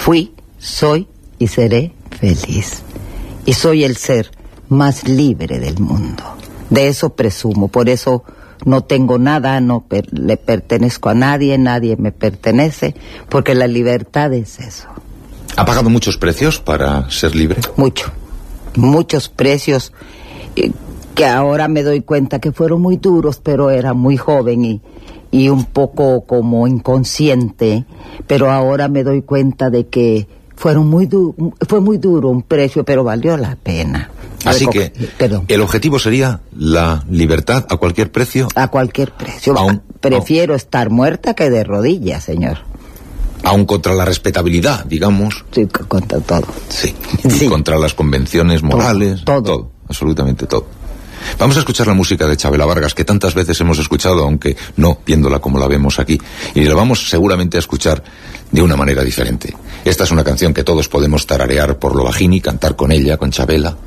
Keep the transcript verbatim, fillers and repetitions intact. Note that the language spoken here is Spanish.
Fui, soy y seré feliz. Y soy el ser más libre del mundo. De eso presumo, por eso no tengo nada, no per- le pertenezco a nadie, nadie me pertenece, porque la libertad es eso. ¿Ha pagado muchos precios para ser libre? Mucho, muchos precios eh, que ahora me doy cuenta que fueron muy duros, pero era muy joven y, y un poco como inconsciente, pero ahora me doy cuenta de que fueron muy du- fue muy duro un precio, pero valió la pena. Así Reco- que Perdón. el objetivo sería la libertad a cualquier precio. A cualquier precio. Aún- Prefiero estar muerta que de rodillas, señor. Aún contra la respetabilidad, digamos. Sí, c- contra todo. Sí. Sí. Contra las convenciones morales. Todo, todo. Todo, absolutamente todo. Vamos a escuchar la música de Chabela Vargas, que tantas veces hemos escuchado, aunque no viéndola como la vemos aquí. Y la vamos seguramente a escuchar de una manera diferente. Esta es una canción que todos podemos tararear por lo bajín y cantar con ella, con Chabela.